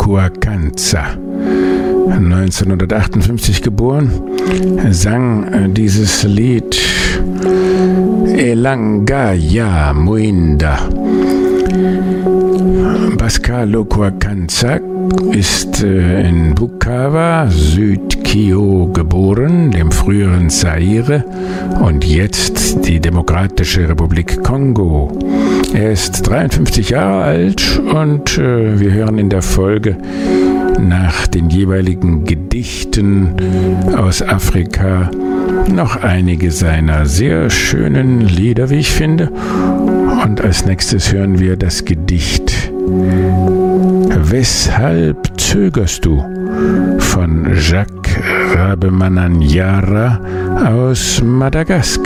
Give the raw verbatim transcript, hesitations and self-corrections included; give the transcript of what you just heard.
Locoacanza. neunzehnhundertachtundfünfzig geboren, sang dieses Lied Elangaya Muinda. Bhaskar Locoacanza ist äh, in Bukavu, Südkivu geboren, dem früheren Zaire und jetzt die Demokratische Republik Kongo. Er ist dreiundfünfzig Jahre alt und äh, wir hören in der Folge nach den jeweiligen Gedichten aus Afrika noch einige seiner sehr schönen Lieder, wie ich finde. Und als nächstes hören wir das Gedicht Weshalb zögerst du? Von Jacques Rabemananyara aus Madagaskar.